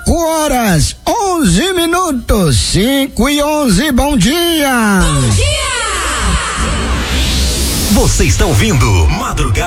5:11, 5:11, bom dia! Bom dia! Você está ouvindo Madrugada